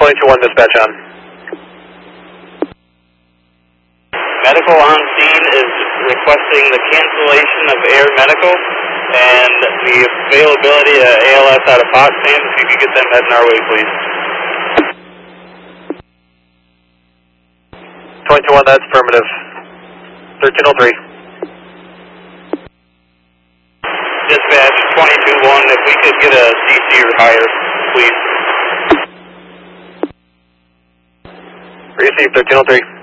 22-1 dispatch on. Medical on scene is requesting the cancellation of air medical and the availability of ALS out of Potsdam. If you could get them heading our way, please. 22-1, that's affirmative. 1303. Dispatch 22-1, if we could get a CC or higher, please. Receive 1303.